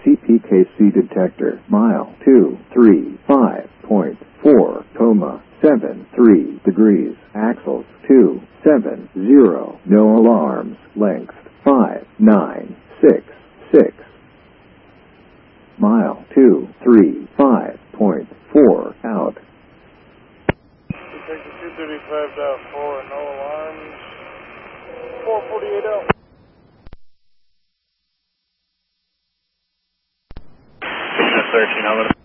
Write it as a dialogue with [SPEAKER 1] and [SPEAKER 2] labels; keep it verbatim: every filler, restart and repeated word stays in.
[SPEAKER 1] T P K C detector, mile two three five point four, coma seven three degrees, axles two seven zero, no alarms, length five nine six six, mile two three five point four, out.
[SPEAKER 2] Detector two thirty-five point four, no alarms, four forty-eight out.
[SPEAKER 3] thirteen, I'll let